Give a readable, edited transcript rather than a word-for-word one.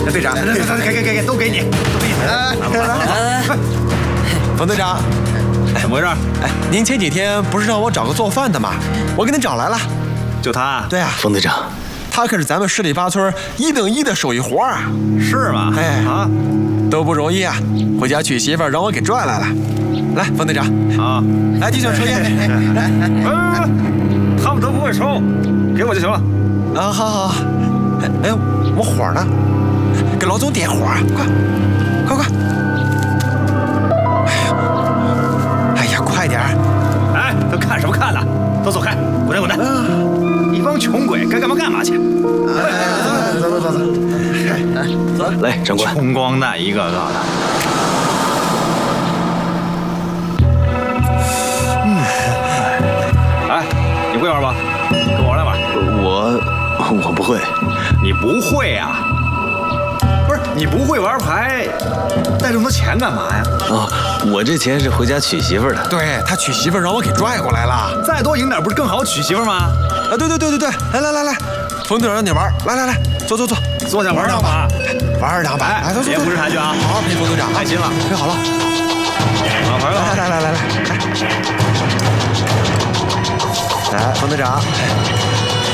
队长，给，都给你，都给你。来，冯队长， 怎么回事？ 哎，您前几天不是让我找个做饭的吗？我给您找来了。 就他？ 对啊， 冯队长， 他可是咱们十里八村1等1的手艺活啊。 是吗？ 哎啊， 都不容易啊！回家娶媳妇让我给拽来了。来，冯队长， 啊， 来弟兄抽烟。来， 他们都不会抽，给我就行了。 啊，好。哎，我火呢，给老总点火，快！哎呀，快点！ 哎，都看什么看呢？都走开，滚蛋！一帮穷鬼，该干嘛干嘛去。 走，来，长官， 穷光蛋一个个的。哎，你会玩吗？跟我来玩。 我不会。 你不会呀？不是，你不会玩牌，带这么多钱干嘛呀？ 哦，我这钱是回家娶媳妇的。 对，他娶媳妇让我给拽过来了。 再多赢点不是更好娶媳妇吗？ 啊，对，来，冯队长让你玩，来，坐， 坐下玩2把， 玩2把，来，坐， 别不识抬举啊！ 好好陪冯队长， 开心了， 陪好了。 好牌了， 来，冯队长。